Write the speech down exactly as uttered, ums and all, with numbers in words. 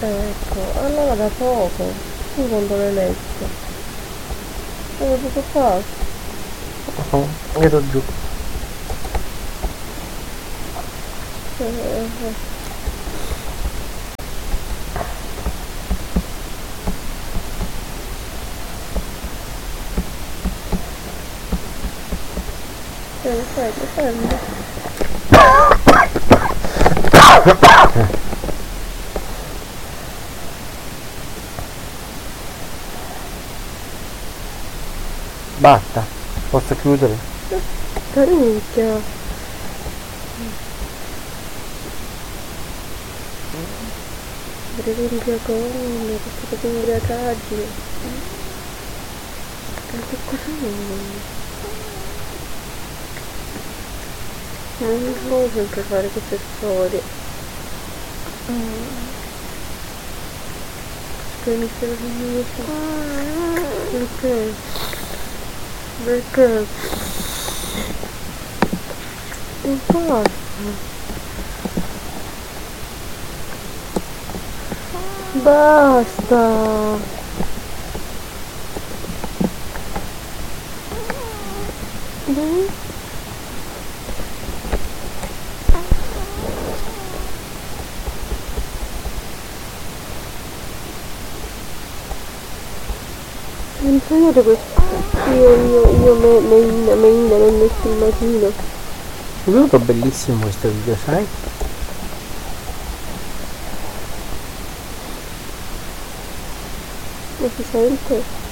Ecco, allora da poco. Tu quando l'hai letto? Come poco fa? Uh, ero giù. Eh, eh. Eh, sai, che prendi? Basta, posso chiudere? Carucchia. Brevi imbriacone, queste cose imbriacaggini. Ma che cos'è? Non può sempre fare queste storie. Che mi stai facendo? Perché? Perché? Non basta. Basta. Mm? Insegnate questo. Io, io, io me, me, me inda nel filmatino. È venuto bellissimo questo video, sai? Ma si sente?